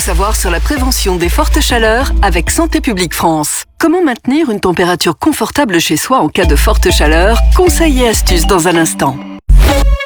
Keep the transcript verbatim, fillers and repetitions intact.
savoir sur la prévention des fortes chaleurs avec Santé publique France. Comment maintenir une température confortable chez soi en cas de forte chaleur? Conseils et astuces dans un instant.